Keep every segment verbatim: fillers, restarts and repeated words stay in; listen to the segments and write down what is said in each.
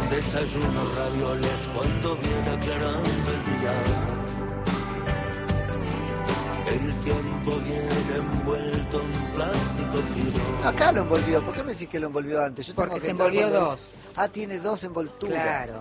Desayuno ravioles cuando viene aclarando el día. El tiempo viene envuelto en plástico fino. Acá lo envolvió. ¿Por qué me decís que lo envolvió antes? Yo Porque tengo que se entrar envolvió cuando- dos. Ah, tiene dos envolturas. Claro.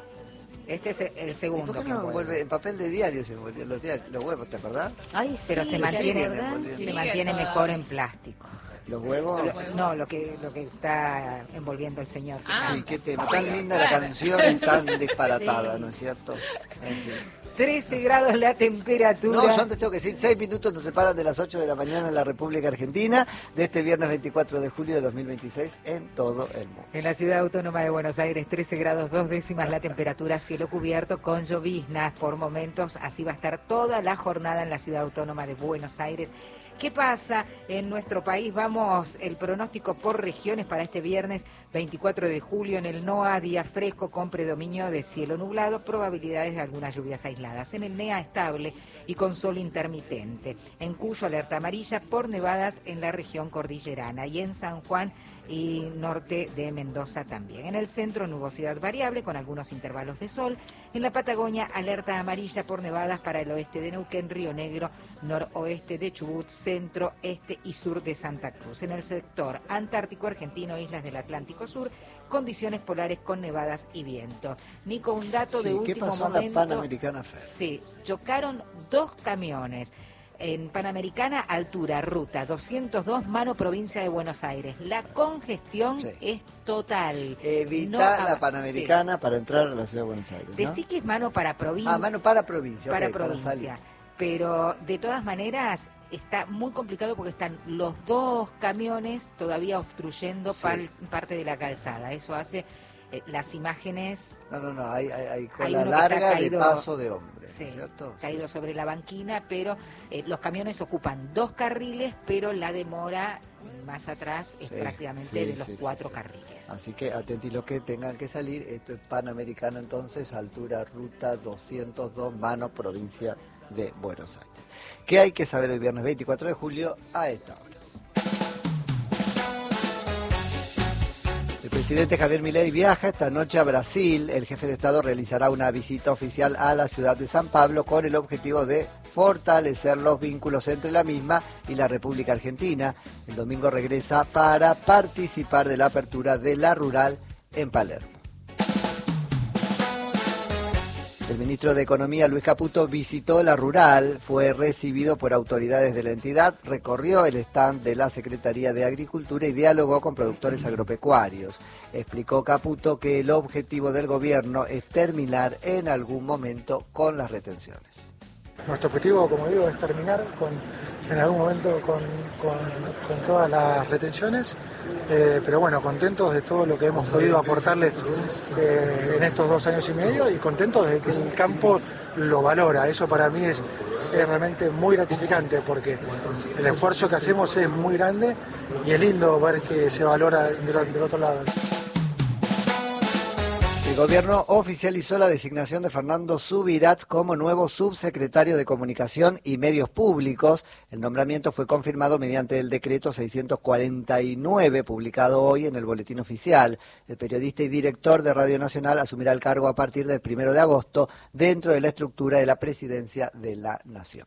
Este es el ¿Y segundo. por qué que no envuelve. envuelve en papel de diario? Se envolvió los, diarios, los huevos, ¿te acordás? Ay, Pero sí, se ¿te mantiene, acordás? envolviendo. se Sí. mantiene Sigue mejor toda. en plástico. Los huevos. Lo- no, lo que lo que está envolviendo el señor. Ah. Sí, qué tema. Tan linda la canción y tan disparatada, Sí. ¿no es cierto? En fin. trece grados la temperatura. No, yo antes tengo que decir, seis minutos nos separan de las ocho de la mañana en la República Argentina, de este viernes veinticuatro de julio de dos mil veintiséis en todo el mundo. En la ciudad autónoma de Buenos Aires, trece grados dos décimas la temperatura, cielo cubierto con lloviznas por momentos. Así va a estar toda la jornada en la ciudad autónoma de Buenos Aires. ¿Qué pasa en nuestro país? Vamos, el pronóstico por regiones para este viernes veinticuatro de julio. En el NOA, día fresco con predominio de cielo nublado, probabilidades de algunas lluvias aisladas. En el NEA, estable y con sol intermitente. En Cuyo, alerta amarilla por nevadas en la región cordillerana. Y en San Juan y norte de Mendoza también. En el centro, nubosidad variable con algunos intervalos de sol. En la Patagonia, alerta amarilla por nevadas para el oeste de Neuquén, Río Negro, noroeste de Chubut, centro, este y sur de Santa Cruz. En el sector antártico argentino, islas del Atlántico Sur, condiciones polares con nevadas y viento. Nico, un dato Sí, de ¿qué último pasó en la momento. Panamericana Fer? Sí, chocaron dos camiones. En Panamericana, altura, ruta doscientos dos, Mano, provincia de Buenos Aires. La congestión Sí. es total. Evita No la av- Panamericana para entrar a la ciudad de Buenos Aires, Sí. ¿no? Decí que es mano para provincia. Ah, mano para provincia. para ok, provincia. salir. Pero de todas maneras está muy complicado porque están los dos camiones todavía obstruyendo Sí. pal- parte de la calzada. Eso hace eh, las imágenes No, no, no, hay, hay, hay cola Hay uno que larga está de caído- paso de hombre, sí, ¿no es cierto? caído sobre la banquina, pero eh, los camiones ocupan dos carriles, pero la demora más atrás es Sí, prácticamente sí, de los sí, sí, cuatro sí. carriles. Así que atentos los que tengan que salir. Esto es Panamericana entonces, altura ruta doscientos dos, Mano, provincia de Buenos Aires. ¿Qué hay que saber el viernes veinticuatro de julio a esta hora? El presidente Javier Milei viaja esta noche a Brasil. El jefe de Estado realizará una visita oficial a la ciudad de San Pablo con el objetivo de fortalecer los vínculos entre la misma y la República Argentina. El domingo regresa para participar de la apertura de la Rural en Palermo. El ministro de Economía, Luis Caputo, visitó la Rural, fue recibido por autoridades de la entidad, recorrió el stand de la Secretaría de Agricultura y dialogó con productores agropecuarios. Explicó Caputo que el objetivo del gobierno es terminar en algún momento con las retenciones. Nuestro objetivo, como digo, es terminar con, en algún momento con, con, con todas las retenciones, eh, pero bueno, contentos de todo lo que hemos podido aportarles eh, en estos dos años y medio y contentos de que el campo lo valora. Eso para mí es, es realmente muy gratificante porque el esfuerzo que hacemos es muy grande y es lindo ver que se valora del, del otro lado. El gobierno oficializó la designación de Fernando Subirats como nuevo subsecretario de Comunicación y Medios Públicos. El nombramiento fue confirmado mediante el decreto seiscientos cuarenta y nueve, publicado hoy en el Boletín Oficial. El periodista y director de Radio Nacional asumirá el cargo a partir del primero de agosto dentro de la estructura de la Presidencia de la Nación.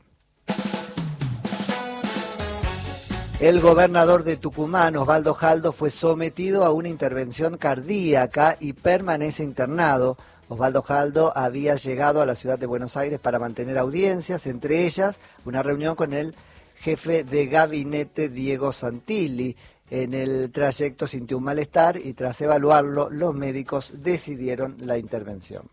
El gobernador de Tucumán, Osvaldo Jaldo, fue sometido a una intervención cardíaca y permanece internado. Osvaldo Jaldo había llegado a la ciudad de Buenos Aires para mantener audiencias, entre ellas una reunión con el jefe de gabinete, Diego Santilli. En el trayecto sintió un malestar y tras evaluarlo, los médicos decidieron la intervención.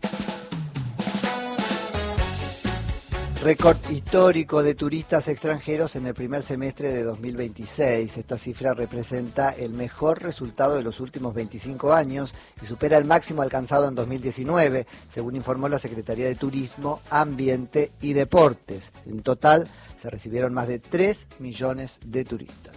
Récord histórico de turistas extranjeros en el primer semestre de dos mil veintiséis. Esta cifra representa el mejor resultado de los últimos veinticinco años y supera el máximo alcanzado en dos mil diecinueve, según informó la Secretaría de Turismo, Ambiente y Deportes. En total, se recibieron más de tres millones de turistas.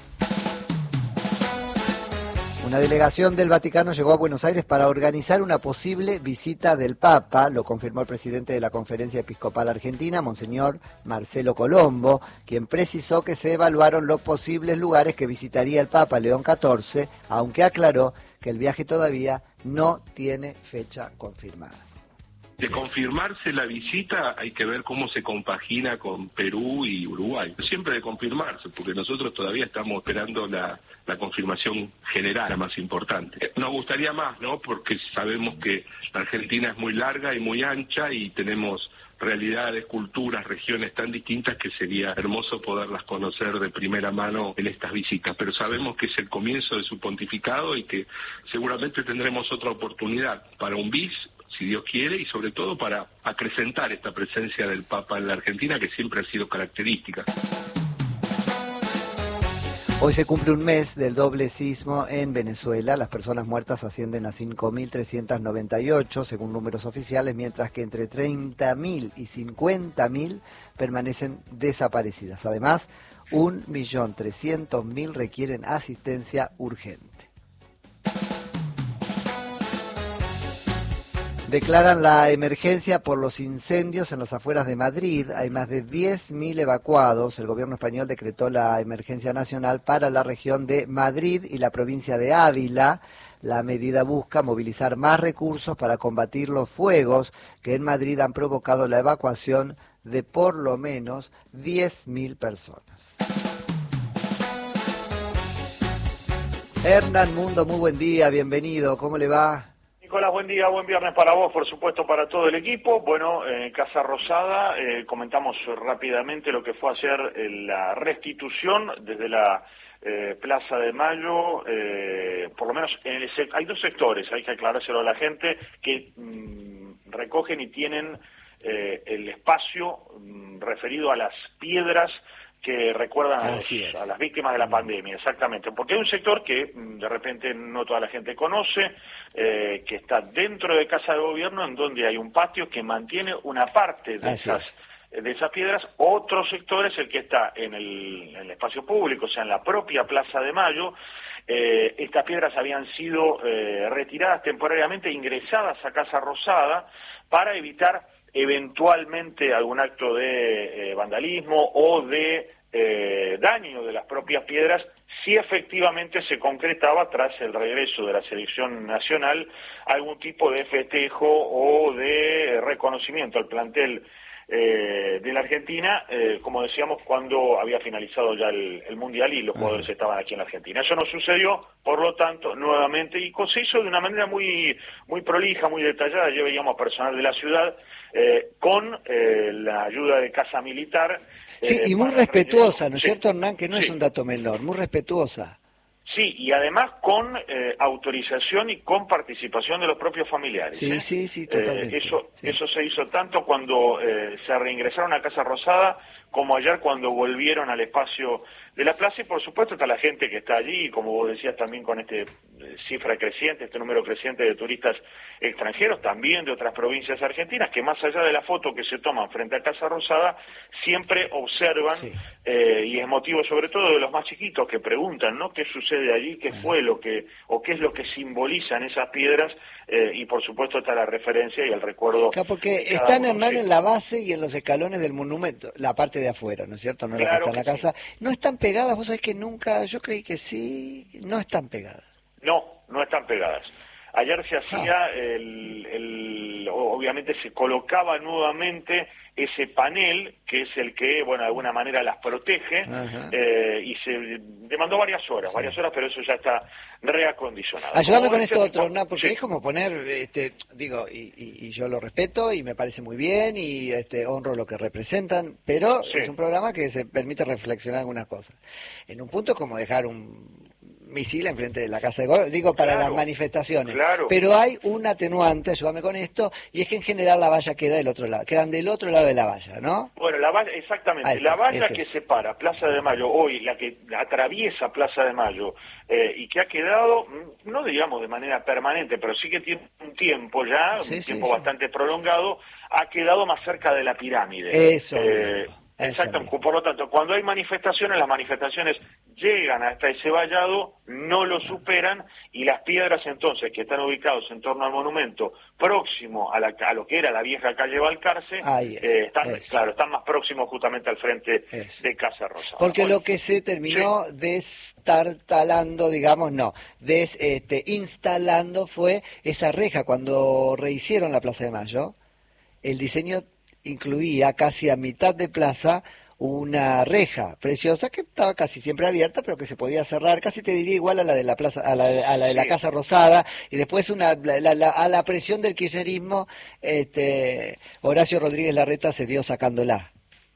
Una delegación del Vaticano llegó a Buenos Aires para organizar una posible visita del Papa, lo confirmó el presidente de la Conferencia Episcopal Argentina, Monseñor Marcelo Colombo, quien precisó que se evaluaron los posibles lugares que visitaría el Papa León catorce, aunque aclaró que el viaje todavía no tiene fecha confirmada. De confirmarse la visita hay que ver cómo se compagina con Perú y Uruguay. Siempre de confirmarse, porque nosotros todavía estamos esperando la, la confirmación general, la más importante. Nos gustaría más, ¿no? Porque sabemos que la Argentina es muy larga y muy ancha y tenemos realidades, culturas, regiones tan distintas que sería hermoso poderlas conocer de primera mano en estas visitas. Pero sabemos que es el comienzo de su pontificado y que seguramente tendremos otra oportunidad para un bis, si Dios quiere, y sobre todo para acrecentar esta presencia del Papa en la Argentina, que siempre ha sido característica. Hoy se cumple un mes del doble sismo en Venezuela. Las personas muertas ascienden a cinco mil trescientas noventa y ocho, según números oficiales, mientras que entre treinta mil y cincuenta mil permanecen desaparecidas. Además, un millón trescientos mil requieren asistencia urgente. Declaran la emergencia por los incendios en las afueras de Madrid. Hay más de diez mil evacuados. El gobierno español decretó la emergencia nacional para la región de Madrid y la provincia de Ávila. La medida busca movilizar más recursos para combatir los fuegos que en Madrid han provocado la evacuación de por lo menos diez mil personas. Hernán Mundo, muy buen día, bienvenido. ¿Cómo le va? Nicolás, buen día, buen viernes para vos, por supuesto para todo el equipo. Bueno, en eh, Casa Rosada eh, comentamos rápidamente lo que fue ayer eh, la restitución desde la eh, Plaza de Mayo, eh, por lo menos en el, hay dos sectores, hay que aclarárselo a la gente, que mmm, recogen y tienen eh, el espacio mmm, referido a las piedras que recuerdan a, los, a las víctimas de la pandemia, exactamente, porque hay un sector que de repente no toda la gente conoce, eh, que está dentro de Casa de Gobierno, en donde hay un patio que mantiene una parte de Así esas es. de esas piedras. Otro sector es el que está en el, en el espacio público, o sea, en la propia Plaza de Mayo. Eh, estas piedras habían sido eh, retiradas temporariamente, ingresadas a Casa Rosada, para evitar eventualmente algún acto de eh, vandalismo o de eh, daño de las propias piedras, si efectivamente se concretaba tras el regreso de la selección nacional algún tipo de festejo o de reconocimiento al plantel eh, de la Argentina, eh, como decíamos, cuando había finalizado ya el, el Mundial y los jugadores uh-huh. estaban aquí en la Argentina. Eso no sucedió, por lo tanto, nuevamente, y se hizo de una manera muy muy prolija, muy detallada. Ya veíamos personal de la ciudad eh, con eh, la ayuda de Casa Militar. Sí, eh, y muy respetuosa, rellenar. ¿no es Sí. cierto, Hernán? Que no Sí. es un dato menor, muy respetuosa. Sí, y además con eh, autorización y con participación de los propios familiares. Sí, ¿eh? sí, sí, totalmente. Eh, eso, sí. eso se hizo tanto cuando eh, se reingresaron a Casa Rosada, como ayer cuando volvieron al espacio de la plaza, y por supuesto está la gente que está allí, y como vos decías también con este eh, cifra creciente, este número creciente de turistas extranjeros, también de otras provincias argentinas, que más allá de la foto que se toman frente a Casa Rosada, siempre observan, sí. eh, y es motivo sobre todo de los más chiquitos que preguntan, ¿no? ¿Qué sucede allí? ¿Qué fue lo que, o qué es lo que simbolizan esas piedras? Eh, y por supuesto está la referencia y el recuerdo. Claro, porque están, Hernán, en la base y en los escalones del monumento, la parte de afuera, ¿no es cierto? No la claro que está en la sí. casa. No están pegadas, vos sabés que nunca, yo creí que sí, no están pegadas. No, no están pegadas. Ayer se hacía, ah. el, el, obviamente se colocaba nuevamente ese panel, que es el que, bueno, de alguna manera las protege, eh, y se demandó varias horas, sí. varias horas, pero eso ya está reacondicionado. Ayúdame con esto otro, ¿no? Porque sí. es como poner, este, digo, y, y, y yo lo respeto y me parece muy bien y este honro lo que representan, pero sí. es un programa que se permite reflexionar algunas cosas. En un punto es como dejar un misil enfrente de la Casa de Gobierno, digo, para claro, las manifestaciones. Claro. Pero hay un atenuante, ayúdame con esto, y es que en general la valla queda del otro lado, quedan del otro lado de la valla, ¿no? Bueno, la valla, exactamente, Ahí, la valla que es. separa Plaza de Mayo hoy, la que atraviesa Plaza de Mayo, eh, y que ha quedado, no digamos de manera permanente, pero sí que tiene un tiempo ya, sí, un sí, tiempo sí. bastante prolongado, ha quedado más cerca de la pirámide. Eso. Eh, Exactamente. Por lo tanto, cuando hay manifestaciones, las manifestaciones llegan hasta ese vallado, no lo superan, y las piedras entonces que están ubicados en torno al monumento, próximo a, la, a lo que era la vieja calle Balcarce, Ahí es, eh, están, es. claro, están más próximos justamente al frente es. de Casa Rosada. Porque bueno, lo que se terminó sí. destartalando, digamos, no, des, este, instalando fue esa reja. Cuando rehicieron la Plaza de Mayo, el diseño incluía casi a mitad de plaza una reja preciosa que estaba casi siempre abierta, pero que se podía cerrar, casi te diría igual a la de la plaza, a la, a la de la Casa Rosada, y después una la, la, a la presión del kirchnerismo, este, Horacio Rodríguez Larreta se dio sacándola.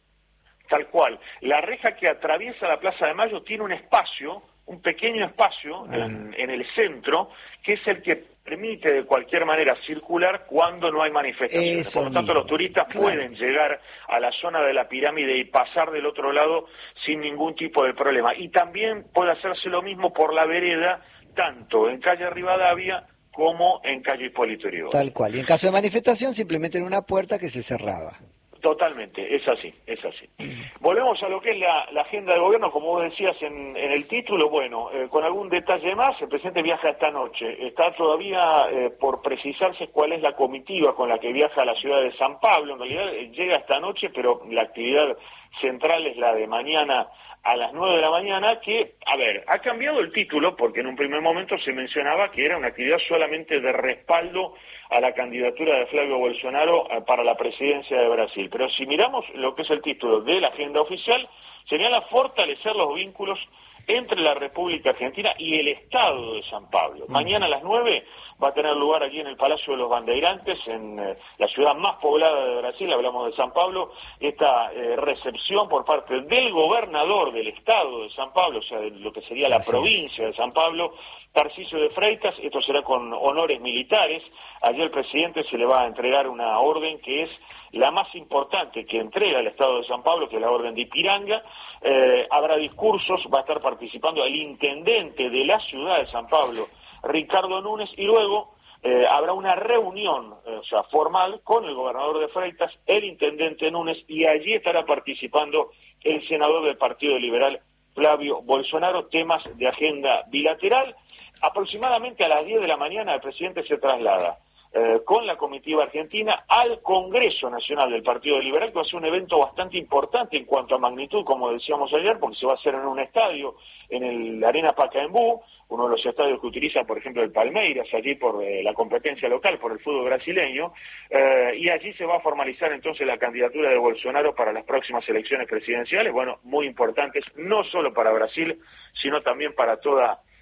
Tal cual. La reja que atraviesa la Plaza de Mayo tiene un espacio, un pequeño espacio ah. en, en el centro, que es el que permite de cualquier manera circular cuando no hay manifestaciones. Eso Por lo tanto, mismo. los turistas Claro. pueden llegar a la zona de la pirámide y pasar del otro lado sin ningún tipo de problema. Y también puede hacerse lo mismo por la vereda, tanto en calle Rivadavia como en calle Hipólito Yrigoyen. Tal cual. Y en caso de manifestación, simplemente en una puerta que se cerraba. Totalmente, es así, es así. Volvemos a lo que es la, la agenda de gobierno, como vos decías en, en el título, bueno, eh, con algún detalle más, el presidente viaja esta noche. Está todavía eh, por precisarse cuál es la comitiva con la que viaja a la ciudad de San Pablo. En realidad eh, llega esta noche, pero la actividad central es la de mañana a las nueve de la mañana, que, a ver, ha cambiado el título, porque en un primer momento se mencionaba que era una actividad solamente de respaldo a la candidatura de Flavio Bolsonaro para la presidencia de Brasil. Pero si miramos lo que es el título de la agenda oficial, señala fortalecer los vínculos entre la República Argentina y el Estado de San Pablo. Mañana a las nueve va a tener lugar aquí en el Palacio de los Bandeirantes, en eh, la ciudad más poblada de Brasil, hablamos de San Pablo, esta eh, recepción por parte del gobernador del Estado de San Pablo, o sea, de lo que sería la Así provincia de San Pablo, Tarcisio de Freitas. Esto será con honores militares. Allí al presidente se le va a entregar una orden que es la más importante que entrega el Estado de San Pablo, que es la orden de Ipiranga. Eh, habrá discursos, va a estar participando el intendente de la ciudad de San Pablo, Ricardo Núñez, y luego eh, habrá una reunión, eh, o sea, formal, con el gobernador de Freitas, el intendente Núñez, y allí estará participando el senador del Partido Liberal, Flavio Bolsonaro. Temas de agenda bilateral. Aproximadamente a las diez de la mañana el presidente se traslada eh, con la comitiva argentina al Congreso Nacional del Partido Liberal, que va a ser un evento bastante importante en cuanto a magnitud, como decíamos ayer, porque se va a hacer en un estadio, en el Arena Pacaembu, uno de los estadios que utiliza, por ejemplo, el Palmeiras, allí por eh, la competencia local, por el fútbol brasileño, eh, y allí se va a formalizar entonces la candidatura de Bolsonaro para las próximas elecciones presidenciales, bueno, muy importantes, no solo para Brasil, sino también para toda